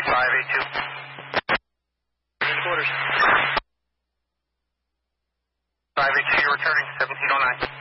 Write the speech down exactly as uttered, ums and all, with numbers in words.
five eight two. Quarters. five eight two, you're returning, seventeen oh nine.